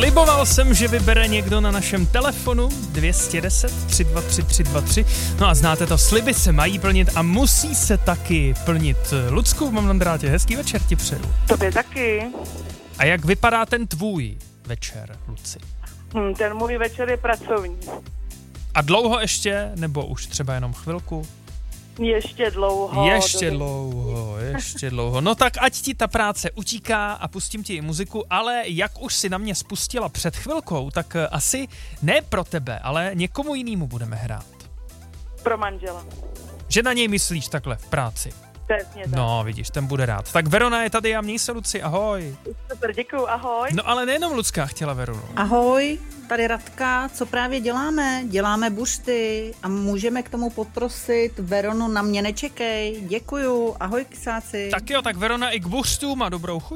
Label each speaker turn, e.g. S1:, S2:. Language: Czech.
S1: Sliboval jsem, že vybere někdo na našem telefonu 210 323 323. No a znáte to, sliby se mají plnit a musí se taky plnit. Lucku, mám na drátě, hezký večer ti přeju.
S2: Tobě taky.
S1: A jak vypadá ten tvůj večer, Luci?
S2: Ten můj večer je pracovní.
S1: A dlouho ještě, nebo už třeba jenom chvilku?
S2: Ještě dlouho.
S1: Ještě dlouho. No tak ať ti ta práce utíká a pustím ti i muziku, ale jak už si na mě spustila před chvilkou, tak asi ne pro tebe, ale někomu jinému budeme hrát.
S2: Pro manžela.
S1: Že na něj myslíš takhle v práci.
S2: Přesně tak.
S1: No, vidíš, ten bude rád. Tak Verona je tady a měj se, Luci, ahoj.
S2: Super, děkuju, ahoj.
S1: No ale nejenom Lucka chtěla Veronu.
S3: Ahoj, tady Radka, co právě děláme? Děláme bušty a můžeme k tomu poprosit Veronu, na mě nečekej, děkuju, ahoj kysáci.
S1: Tak jo, tak Verona i k buřtům a dobrou chuť.